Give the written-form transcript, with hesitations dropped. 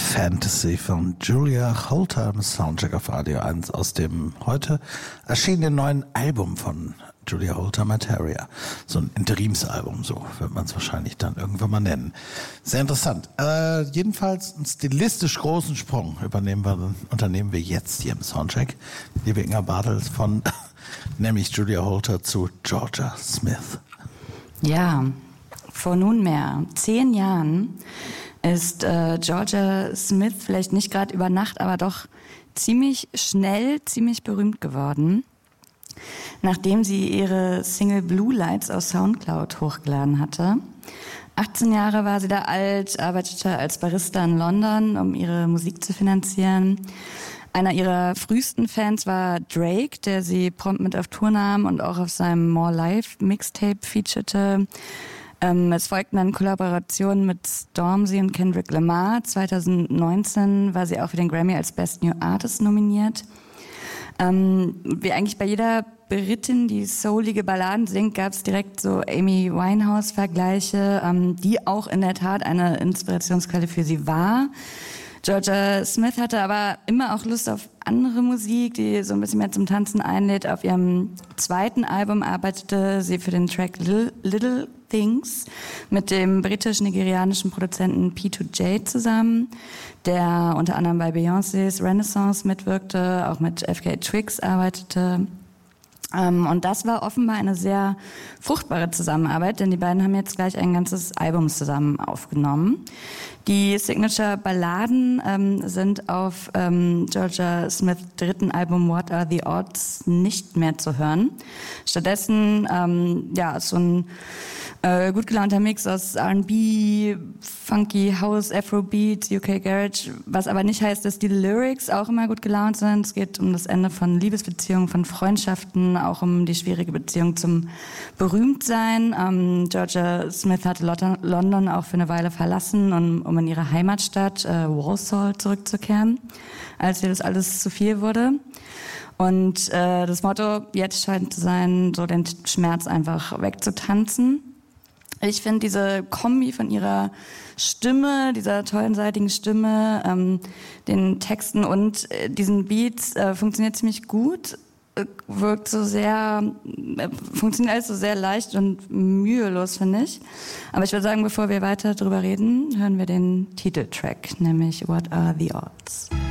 Fantasy von Julia Holter im Soundcheck auf Radio 1 aus dem heute erschienenen neuen Album von Julia Holter, Materia. So ein Interimsalbum, so wird man es wahrscheinlich dann irgendwann mal nennen. Sehr interessant. Jedenfalls einen stilistisch großen Sprung unternehmen wir jetzt hier im Soundcheck. Liebe Inga Bartels von nämlich Julia Holter zu Georgia Smith. Ja, vor nunmehr 10 Jahren ist Georgia Smith vielleicht nicht gerade über Nacht, aber doch ziemlich schnell, ziemlich berühmt geworden, nachdem sie ihre Single Blue Lights auf Soundcloud hochgeladen hatte. 18 Jahre war sie da alt, arbeitete als Barista in London, um ihre Musik zu finanzieren. Einer ihrer frühesten Fans war Drake, der sie prompt mit auf Tour nahm und auch auf seinem More Life Mixtape featurete. Es folgten dann Kollaborationen mit Stormzy und Kendrick Lamar. 2019 war sie auch für den Grammy als Best New Artist nominiert. Wie eigentlich bei jeder Britin, die soulige Balladen singt, gab es direkt so Amy Winehouse-Vergleiche, die auch in der Tat eine Inspirationsquelle für sie war. Georgia Smith hatte aber immer auch Lust auf andere Musik, die so ein bisschen mehr zum Tanzen einlädt. Auf ihrem zweiten Album arbeitete sie für den Track Little Things mit dem britisch-nigerianischen Produzenten P2J zusammen, der unter anderem bei Beyoncés Renaissance mitwirkte, auch mit FKA Twigs arbeitete. Und das war offenbar eine sehr fruchtbare Zusammenarbeit, denn die beiden haben jetzt gleich ein ganzes Album zusammen aufgenommen. Die Signature-Balladen sind auf Georgia Smiths dritten Album What Are the Odds nicht mehr zu hören. Stattdessen ist so ein gut gelaunter Mix aus R&B, Funky House, Afrobeat, UK Garage, was aber nicht heißt, dass die Lyrics auch immer gut gelaunt sind. Es geht um das Ende von Liebesbeziehungen, von Freundschaften, auch um die schwierige Beziehung zum Berühmtsein. Georgia Smith hatte London auch für eine Weile verlassen, um in ihre Heimatstadt Walsall zurückzukehren, als ihr das alles zu viel wurde. Und das Motto jetzt scheint zu sein, so den Schmerz einfach wegzutanzen. Ich finde diese Kombi von ihrer Stimme, dieser tollen, seitigen Stimme, den Texten und diesen Beats funktioniert ziemlich gut. Funktioniert alles so sehr leicht und mühelos, finde ich. Aber ich würde sagen, bevor wir weiter drüber reden, hören wir den Titeltrack, nämlich What Are the Odds?